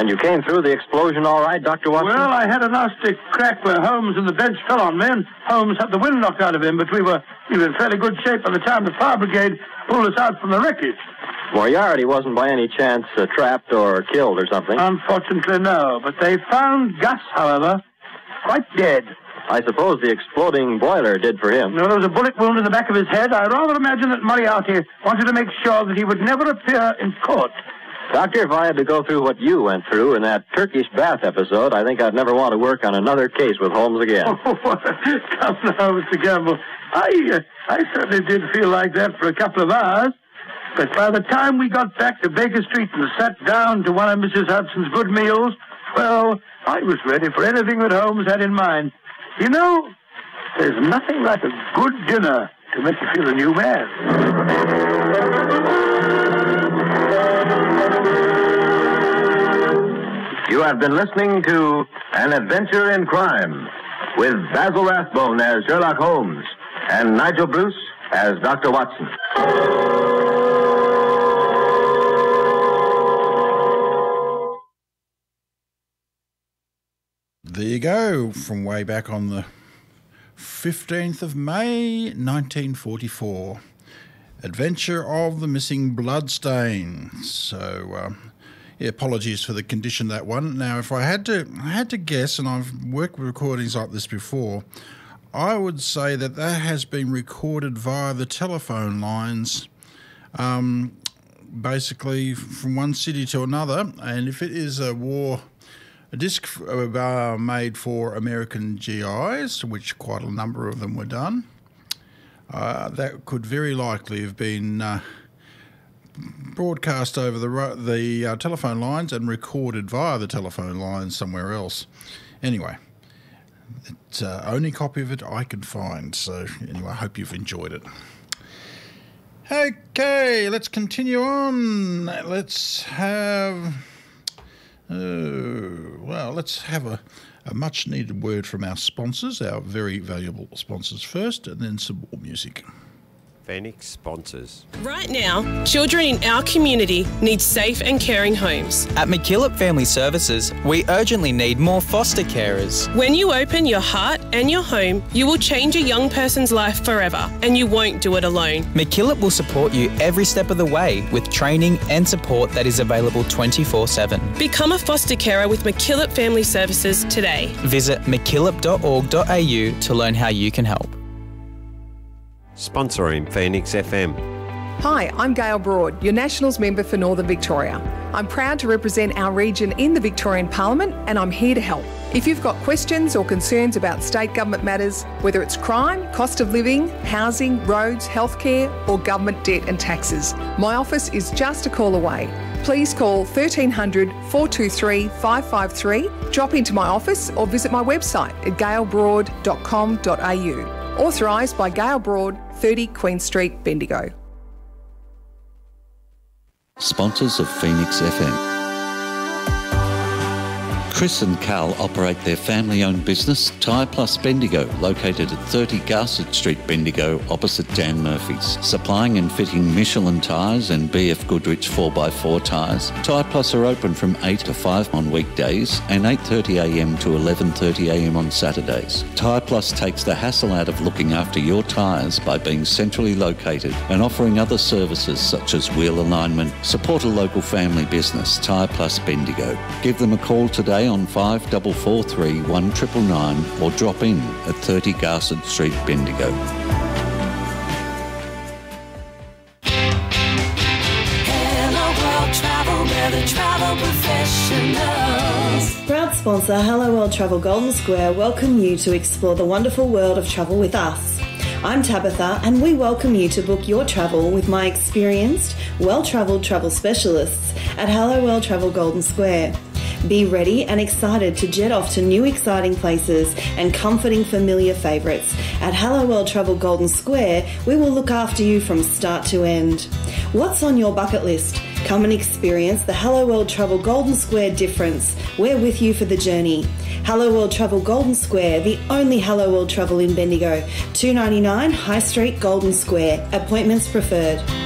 And you came through the explosion all right, Dr. Watson? Well, I had a nasty crack where Holmes and the bench fell on me, and Holmes had the wind knocked out of him, but we were in fairly good shape by the time the fire brigade pulled us out from the wreckage. Moriarty wasn't by any chance trapped or killed or something? Unfortunately, no. But they found Gus, however, quite dead. I suppose the exploding boiler did for him. No, there was a bullet wound in the back of his head. I rather imagine that Moriarty wanted to make sure that he would never appear in court. Doctor, if I had to go through what you went through in that Turkish bath episode, I think I'd never want to work on another case with Holmes again. Oh, come now, Mr. Gamble. I certainly did feel like that for a couple of hours. But by the time we got back to Baker Street and sat down to one of Mrs. Hudson's good meals, well, I was ready for anything that Holmes had in mind. You know, there's nothing like a good dinner to make you feel a new man. You have been listening to An Adventure in Crime with Basil Rathbone as Sherlock Holmes and Nigel Bruce as Dr. Watson. There you go, from way back on the 15th of May, 1944. Adventure of the Missing Bloodstain. So, apologies for the condition of that one. Now, if I had to guess, and I've worked with recordings like this before, I would say that has been recorded via the telephone lines, basically from one city to another. And if it is a disc made for American GIs, which quite a number of them were done, that could very likely have been broadcast over the telephone lines and recorded via the telephone lines somewhere else. Anyway, it's the only copy of it I could find. So anyway, I hope you've enjoyed it. Okay, let's continue on. Let's have a much-needed word from our sponsors, our very valuable sponsors first, and then some more music. Phoenix sponsors. Right now, children in our community need safe and caring homes. At McKillop Family Services, we urgently need more foster carers. When you open your heart and your home, you will change a young person's life forever, and you won't do it alone. McKillop will support you every step of the way with training and support that is available 24/7. Become a foster carer with McKillop Family Services today. Visit mckillop.org.au to learn how you can help. Sponsoring Phoenix FM. Hi, I'm Gail Broad, your Nationals member for Northern Victoria. I'm proud to represent our region in the Victorian Parliament, and I'm here to help. If you've got questions or concerns about state government matters, whether it's crime, cost of living, housing, roads, healthcare, or government debt and taxes, my office is just a call away. Please call 1300 423 553, drop into my office, or visit my website at gailbroad.com.au. Authorised by Gail Broad, 30 Queen Street, Bendigo. Sponsors of Phoenix FM. Chris and Carl operate their family-owned business, Tyre Plus Bendigo, located at 30 Garsett Street, Bendigo, opposite Dan Murphy's. Supplying and fitting Michelin tyres and BF Goodrich 4x4 tyres, Tyre Plus are open from 8 to 5 on weekdays and 8:30am to 11:30am on Saturdays. Tyre Plus takes the hassle out of looking after your tyres by being centrally located and offering other services such as wheel alignment. Support a local family business, Tyre Plus Bendigo. Give them a call today on 5443 1999 or drop in at 30 Garsett Street, Bendigo. Hello World Travel, we're the travel professionals. Proud sponsor Hello World Travel Golden Square welcome you to explore the wonderful world of travel with us. I'm Tabitha, and we welcome you to book your travel with my experienced, well-travelled travel specialists at Hello World Travel Golden Square. Be ready and excited to jet off to new exciting places and comforting familiar favourites. At Hello World Travel Golden Square, we will look after you from start to end. What's on your bucket list? Come and experience the Hello World Travel Golden Square difference. We're with you for the journey. Hello World Travel Golden Square, the only Hello World Travel in Bendigo. 299 High Street, Golden Square. Appointments preferred.